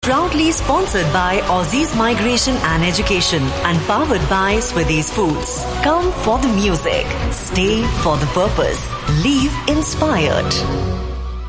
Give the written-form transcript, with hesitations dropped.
Proudly sponsored by Aussie's Migration and Education and powered by Swedish Foods. Come for the music. Stay for the purpose. Leave inspired.